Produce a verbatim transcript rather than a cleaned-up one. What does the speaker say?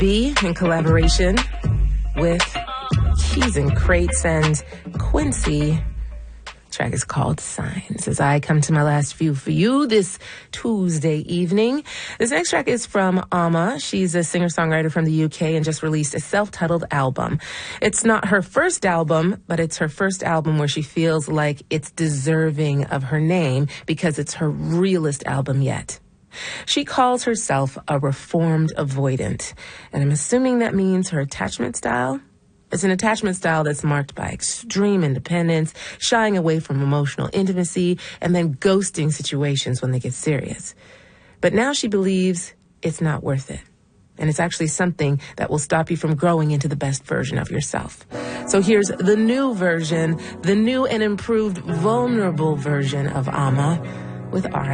B in collaboration with Keys and Crates and Quincy. Track is called Signs. As I come to my last few for you this Tuesday evening. This next track is from Amma. She's a singer-songwriter from the U K and just released a self-titled album. It's not her first album, but it's her first album where she feels like it's deserving of her name because it's her realest album yet. She calls herself a reformed avoidant, and I'm assuming that means her attachment style. It's an attachment style that's marked by extreme independence, shying away from emotional intimacy, and then ghosting situations when they get serious. But now she believes it's not worth it. And it's actually something that will stop you from growing into the best version of yourself. So here's the new version, the new and improved vulnerable version of Amma with R.